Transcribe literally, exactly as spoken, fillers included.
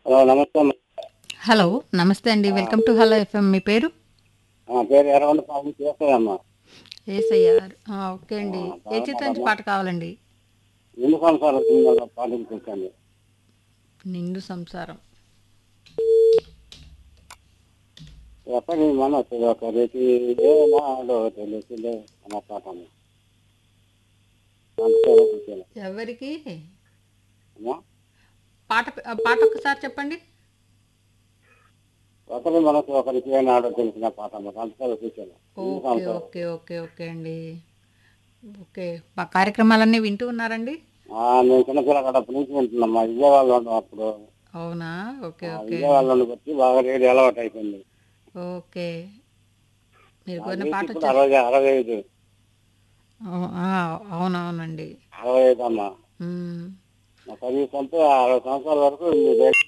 Hello నమస్తే అమ్మ. Hello. నమస్తే అండి. ఆ, వెల్కమ్ టు హలో ఎఫ్ఎం. మీ పేరు? ఆ, పేరు ఎర్రగొండ స్వామి చేస్తాయమ్మా. ఏసయ్యార్. ఆ! ఓకే అండి. ఏ చిత్రం నుంచి బాగున్నారమ్మా. పాట కావాలండి? ఎన్ని సంవత్సరాలు సినిమాలో పాటించండి. నిండు సంసారం. ఎప్పటి మనసు ఒకరికి నాలో తెలుసులే అన్న పాట అమ్మ. అంతసేపు కూర్చోలే. ఎవరికి? అమ్మా, పాట పే ఆహ్, పాట ఒక్కసారి చెప్పండి. ఒకరి మనసు ఒకరికి నాడో తెలిసిన పాట అమ్మ. అంతసేపు కూర్చోలే. ఎన్ని ఓకే. సంవత్సరాలు. ఓకే. ఓకే. ఓకే అండి. ఓకే. మా కార్యక్రమాలన్నీ వింటూ ఉన్నారండి? ఆ, నేను చిన్నపిల్లగాడప్పటి నుంచి వింటున్నామ్మా. విజయవాడలో ఉన్నాం అప్పుడు. అవునా? ఓకే. ఆ, ఓకే. విజయవాడలోకి వచ్చి బాగా రేడియో అలవాటు అయిపోయింది. ఓకే. మీరు నా కోరిన వయసు ఇప్పుడు పాటొచ్చేసి అరవై అరవై ఐదు అవు ఆ! అవునవునండి. అరవై ఐదు అమ్మా. హ్మ్. నా సర్వీస్ అంతా అరవై సంవత్సరాల వరకు ఈ రేడియో